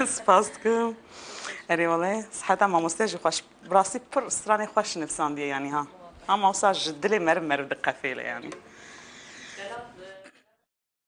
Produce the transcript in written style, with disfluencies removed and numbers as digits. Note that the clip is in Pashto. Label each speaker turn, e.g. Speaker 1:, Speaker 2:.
Speaker 1: سپاس دکم اری صحتا مامۆستێژی خۆش بڕاستی پڕ سترانی خۆش نفساندیە ینی ها ئەم ماوسا ji dilê merim dikefêle yanî